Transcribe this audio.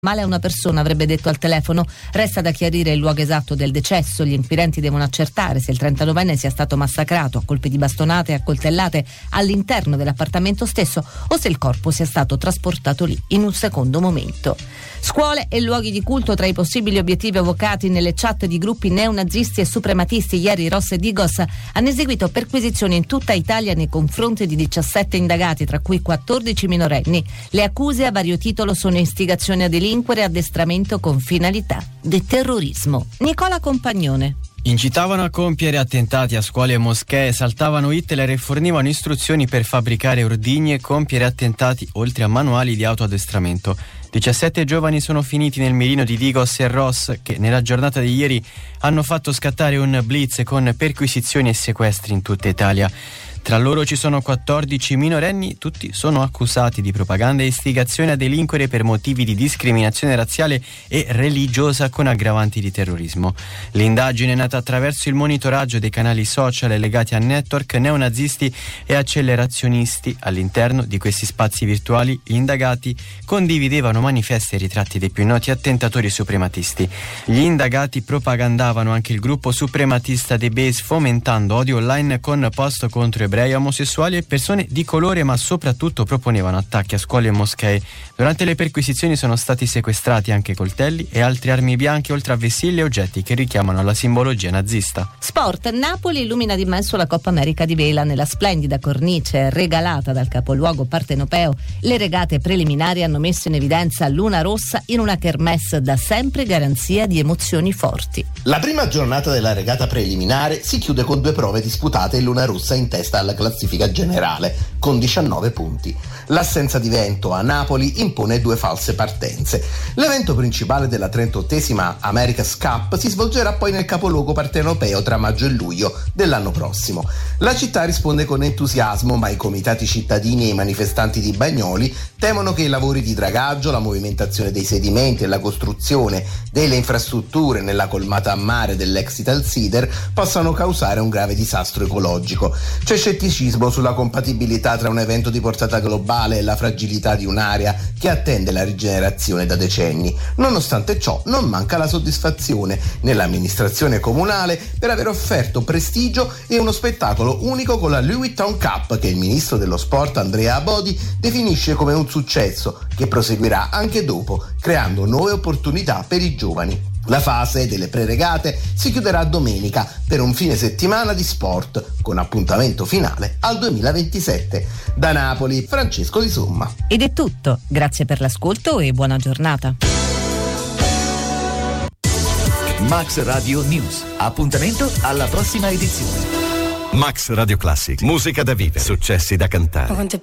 Male a una persona, avrebbe detto al telefono. Resta da chiarire il luogo esatto del decesso. Gli inquirenti devono accertare se il 39enne sia stato massacrato a colpi di bastonate e a coltellate all'interno dell'appartamento stesso o se il corpo sia stato trasportato lì in un secondo momento. Scuole e luoghi di culto tra i possibili obiettivi evocati nelle chat di gruppi neonazisti e suprematisti. Ieri Ross e Digos hanno eseguito perquisizioni in tutta Italia nei confronti di 17 indagati, tra cui 14 minorenni. Le accuse a vario titolo sono istigazione a delinquere e addestramento con finalità di terrorismo. Nicola Compagnone. Incitavano a compiere attentati a scuole e moschee, saltavano Hitler e fornivano istruzioni per fabbricare ordigni e compiere attentati, oltre a manuali di autoaddestramento. 17 giovani sono finiti nel mirino di Digos e Ross, che nella giornata di ieri hanno fatto scattare un blitz con perquisizioni e sequestri in tutta Italia. Tra loro ci sono 14 minorenni, tutti sono accusati di propaganda e istigazione a delinquere per motivi di discriminazione razziale e religiosa con aggravanti di terrorismo. L'indagine è nata attraverso il monitoraggio dei canali social legati a network neonazisti e accelerazionisti. All'interno di questi spazi virtuali gli indagati condividevano manifesti e ritratti dei più noti attentatori suprematisti. Gli indagati propagandavano anche il gruppo suprematista The Base, fomentando odio online con post contro ebrei, omosessuali e persone di colore, ma soprattutto proponevano attacchi a scuole e moschee. Durante le perquisizioni sono stati sequestrati anche coltelli e altre armi bianche, oltre a vessilli e oggetti che richiamano alla simbologia nazista. Sport. Napoli illumina d'immenso la Coppa America di vela. Nella splendida cornice regalata dal capoluogo partenopeo, le regate preliminari hanno messo in evidenza Luna Rossa in una kermesse da sempre garanzia di emozioni forti. La prima giornata della regata preliminare si chiude con 2 prove disputate e Luna Rossa in testa alla classifica generale con 19 punti. L'assenza di vento a Napoli impone 2 false partenze. L'evento principale della 38esima America's Cup si svolgerà poi nel capoluogo partenopeo tra maggio e luglio dell'anno prossimo. La città risponde con entusiasmo, ma i comitati cittadini e i manifestanti di Bagnoli temono che i lavori di dragaggio, la movimentazione dei sedimenti e la costruzione delle infrastrutture nella colmata a mare dell'ex Italsider possano causare un grave disastro ecologico. C'è scetticismo sulla compatibilità tra un evento di portata globale e la fragilità di un'area che attende la rigenerazione da decenni. Nonostante ciò, non manca la soddisfazione nell'amministrazione comunale per aver offerto prestigio e uno spettacolo unico con la Louis Vuitton Cup, che il ministro dello sport Andrea Abodi definisce come un successo che proseguirà anche dopo, creando nuove opportunità per i giovani. La fase delle preregate si chiuderà domenica per un fine settimana di sport, con appuntamento finale al 2027. Da Napoli, Francesco Di Somma. Ed è tutto. Grazie per l'ascolto e buona giornata. Max Radio News. Appuntamento alla prossima edizione. Max Radio Classic. Musica da vivere. Successi da cantare.